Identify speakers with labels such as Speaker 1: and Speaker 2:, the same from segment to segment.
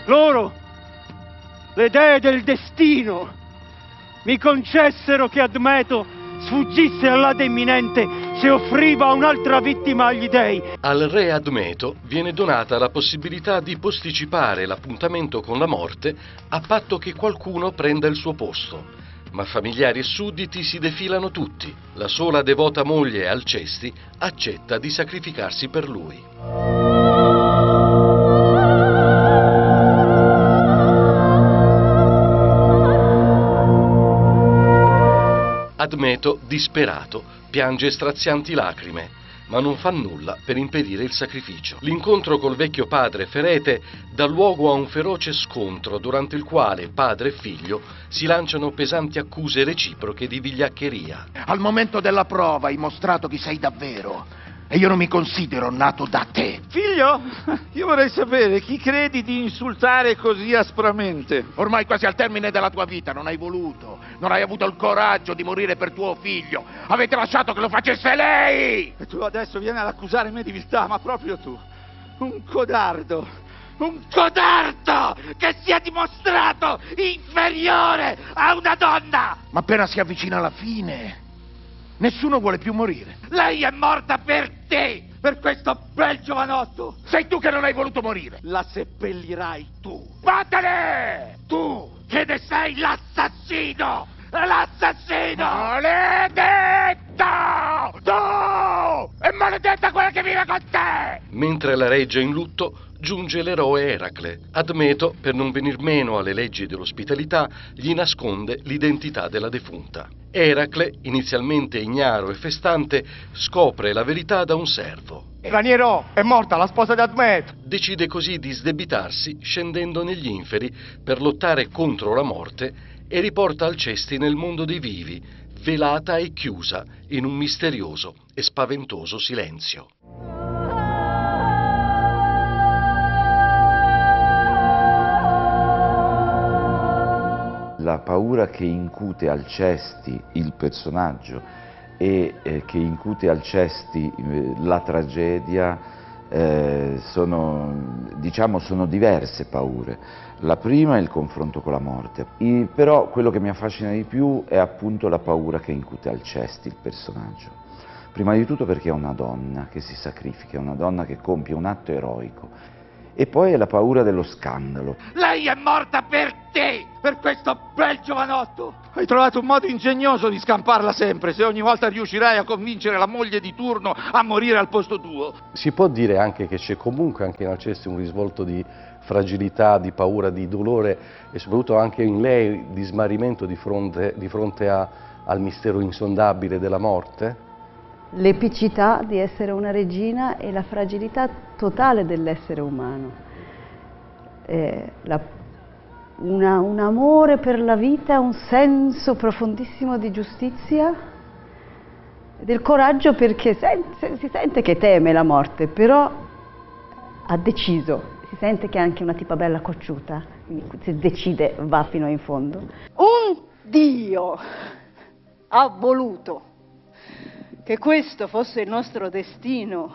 Speaker 1: Loro, le dee del destino, mi concessero che Admeto sfuggisse all'Ade imminente se offriva un'altra vittima agli dei.
Speaker 2: Al re Admeto viene donata la possibilità di posticipare l'appuntamento con la morte a patto che qualcuno prenda il suo posto. Ma familiari e sudditi si defilano tutti. La sola devota moglie Alcesti accetta di sacrificarsi per lui. Admeto, disperato, piange strazianti lacrime, ma non fa nulla per impedire il sacrificio. L'incontro col vecchio padre Ferete dà luogo a un feroce scontro durante il quale padre e figlio si lanciano pesanti accuse reciproche di vigliaccheria.
Speaker 3: Al momento della prova hai mostrato chi sei davvero e io non mi considero nato da te.
Speaker 4: Figlio, io vorrei sapere chi credi di insultare così aspramente.
Speaker 3: Ormai quasi al termine della tua vita non hai voluto, non hai avuto il coraggio di morire per tuo figlio. Avete lasciato che lo facesse lei!
Speaker 4: E tu adesso vieni ad accusare me di viltà, ma proprio tu. Un codardo. Un codardo che si è dimostrato inferiore a una donna!
Speaker 3: Ma appena si avvicina alla fine, nessuno vuole più morire.
Speaker 4: Lei è morta per te, per questo bel giovanotto.
Speaker 3: Sei tu che non hai voluto morire.
Speaker 4: La seppellirai tu.
Speaker 3: Vattene!
Speaker 4: Tu, che ne sei l'assassino! L'assassino!
Speaker 3: Maledetto! Tu! E maledetta quella che vive con te!
Speaker 2: Mentre la regge è in lutto, giunge l'eroe Eracle. Admeto, per non venir meno alle leggi dell'ospitalità, gli nasconde l'identità della defunta. Eracle, inizialmente ignaro e festante, scopre la verità da un servo.
Speaker 1: Raniero, è morta la sposa di Admeto.
Speaker 2: Decide così di sdebitarsi scendendo negli inferi per lottare contro la morte e riporta Alcesti nel mondo dei vivi, velata e chiusa in un misterioso e spaventoso silenzio.
Speaker 5: La paura che incute Alcesti, il personaggio, e che incute Alcesti la tragedia, sono diverse paure. La prima è il confronto con la morte, però quello che mi affascina di più è appunto la paura che incute Alcesti, il personaggio. Prima di tutto perché è una donna che si sacrifica, è una donna che compie un atto eroico. E poi è la paura dello scandalo.
Speaker 4: Lei è morta per te, per questo bel giovanotto. Hai trovato un modo ingegnoso di scamparla sempre, se ogni volta riuscirai a convincere la moglie di turno a morire al posto tuo.
Speaker 6: Si può dire anche che c'è comunque anche in Alcesti un risvolto di fragilità, di paura, di dolore e soprattutto anche in lei di smarrimento di fronte al mistero insondabile della morte?
Speaker 7: L'epicità di essere una regina e la fragilità totale dell'essere umano. Un amore per la vita, un senso profondissimo di giustizia, del coraggio perché si sente che teme la morte, però ha deciso, si sente che è anche una tipa bella cocciuta, quindi se decide va fino in fondo.
Speaker 8: Un Dio ha voluto che questo fosse il nostro destino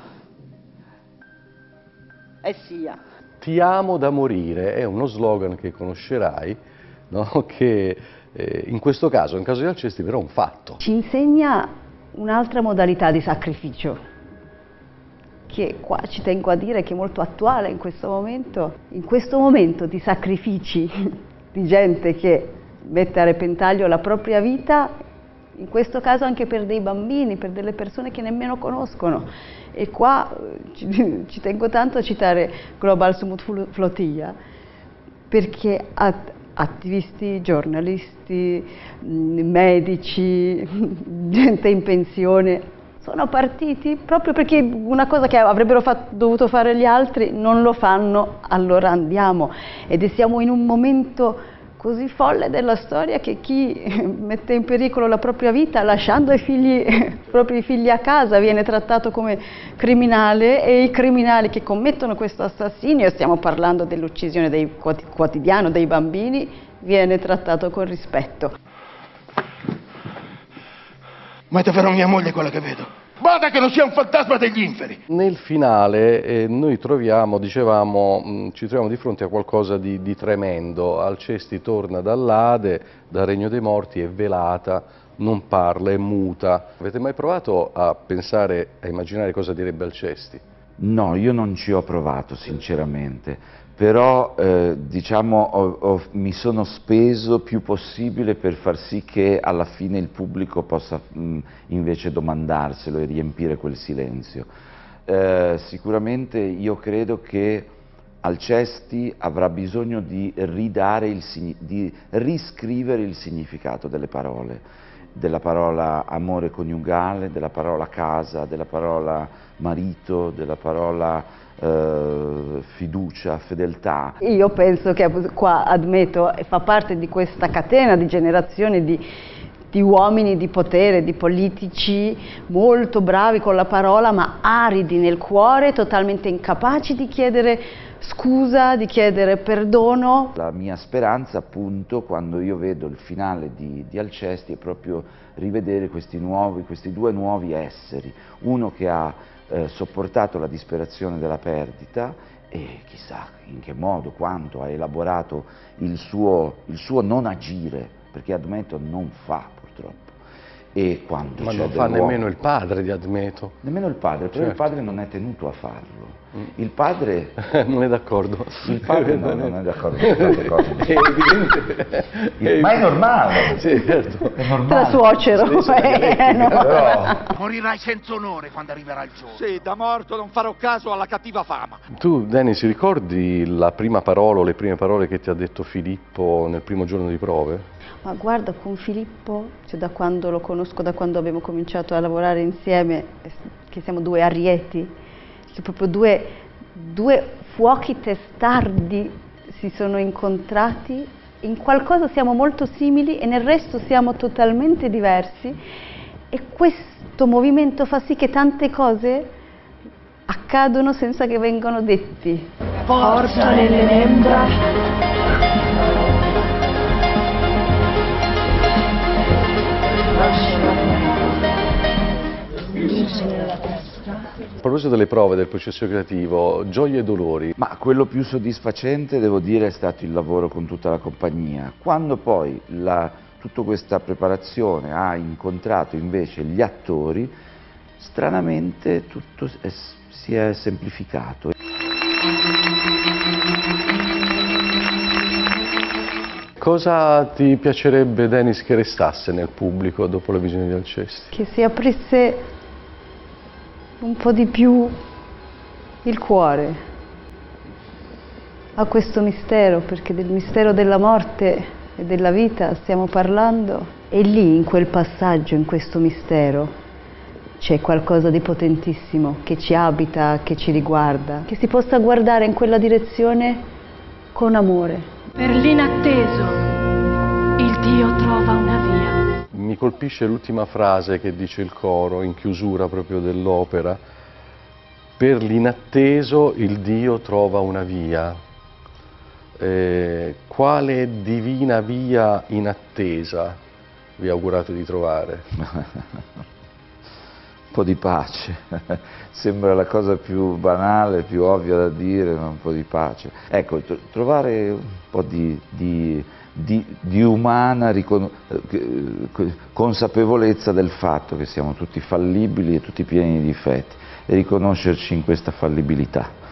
Speaker 8: e sia.
Speaker 6: Ti amo da morire è uno slogan che conoscerai, no? Che in questo caso, in caso di Alcesti, però è un fatto.
Speaker 7: Ci insegna un'altra modalità di sacrificio, che qua ci tengo a dire che è molto attuale in questo momento di sacrifici, di gente che mette a repentaglio la propria vita, in questo caso anche per dei bambini, per delle persone che nemmeno conoscono. E qua ci tengo tanto a citare Global Summit Flotilla, perché attivisti, giornalisti, medici, gente in pensione, sono partiti proprio perché una cosa che avrebbero dovuto fare gli altri non lo fanno, allora andiamo. Ed siamo in un momento così folle della storia che chi mette in pericolo la propria vita lasciando i propri figli a casa viene trattato come criminale, e i criminali che commettono questo assassinio, stiamo parlando dell'uccisione quotidiano dei bambini, viene trattato con rispetto.
Speaker 3: Ma è davvero mia moglie quella che vedo? Bada che non sia un fantasma degli inferi.
Speaker 6: Nel finale noi troviamo, dicevamo, ci troviamo di fronte a qualcosa di tremendo. Alcesti torna dall'Ade, dal Regno dei Morti, è velata, non parla, è muta. Avete mai provato a pensare, a immaginare cosa direbbe Alcesti?
Speaker 5: No, io non ci ho provato sinceramente, però diciamo mi sono speso più possibile per far sì che alla fine il pubblico possa invece domandarselo e riempire quel silenzio. Sicuramente io credo che Alcesti avrà bisogno di riscrivere il significato delle parole, della parola amore coniugale, della parola casa, della parola marito, della parola fiducia, fedeltà.
Speaker 7: Io penso che qua Admeto fa parte di questa catena di generazioni di uomini di potere, di politici molto bravi con la parola ma aridi nel cuore, totalmente incapaci di chiedere scusa, di chiedere perdono.
Speaker 5: La mia speranza appunto quando io vedo il finale di Alcesti è proprio rivedere questi due nuovi esseri, uno che ha sopportato la disperazione della perdita e chissà in che modo, quanto ha elaborato il suo non agire, perché Admeto non fa purtroppo. E quanto
Speaker 6: Ma
Speaker 5: c'è
Speaker 6: non fa
Speaker 5: dell'uomo.
Speaker 6: nemmeno il padre di Admeto.
Speaker 5: Nemmeno il padre, però
Speaker 6: Certo.
Speaker 5: il padre non è tenuto a farlo. Il padre...
Speaker 6: Non è d'accordo.
Speaker 5: Il padre no, non è d'accordo su tante cose.
Speaker 6: È evidente.
Speaker 5: Ma è normale.
Speaker 6: Sì, certo.
Speaker 5: È normale.
Speaker 7: Tra suocero.
Speaker 6: Sì,
Speaker 7: No.
Speaker 5: Però...
Speaker 3: Morirai senza onore quando arriverà il giorno.
Speaker 4: Sì, da morto non farò caso alla cattiva fama.
Speaker 6: Tu, Denis, ricordi la prima parola o le prime parole che ti ha detto Filippo nel primo giorno di prove?
Speaker 7: Ma guarda, con Filippo, cioè da quando lo conosco, da quando abbiamo cominciato a lavorare insieme, che siamo due arieti, che proprio due fuochi testardi si sono incontrati, in qualcosa siamo molto simili e nel resto siamo totalmente diversi e questo movimento fa sì che tante cose accadono senza che vengano detti.
Speaker 8: Forza nelle membra.
Speaker 6: A proposito delle prove del processo creativo, gioie e dolori.
Speaker 5: Ma quello più soddisfacente, devo dire, è stato il lavoro con tutta la compagnia. Quando poi tutta questa preparazione ha incontrato invece gli attori, stranamente tutto si è semplificato.
Speaker 6: Cosa ti piacerebbe, Denis, che restasse nel pubblico dopo la visione di Alcesti?
Speaker 7: Che si aprisse un po' di più il cuore a questo mistero, perché del mistero della morte e della vita stiamo parlando e lì, in quel passaggio, in questo mistero, c'è qualcosa di potentissimo che ci abita, che ci riguarda, che si possa guardare in quella direzione con amore.
Speaker 8: Per l'inatteso, il Dio trova una via.
Speaker 6: Mi colpisce l'ultima frase che dice il coro in chiusura proprio dell'opera. Per l'inatteso il Dio trova una via. Quale divina via in attesa vi augurate di trovare?
Speaker 5: Un po' di pace, sembra la cosa più banale, più ovvia da dire, ma un po' di pace. Ecco, trovare un po' di umana consapevolezza del fatto che siamo tutti fallibili e tutti pieni di difetti e riconoscerci in questa fallibilità.